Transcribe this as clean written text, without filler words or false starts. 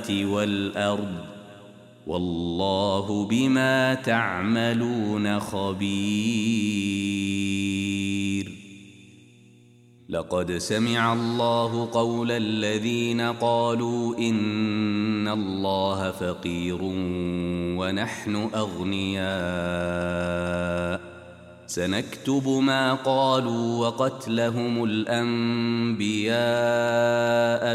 والأرض والله بما تعملون خبير. لقد سمع الله قول الذين قالوا إن الله فقير ونحن أغنياء سنكتب ما قالوا وقتلهم الأنبياء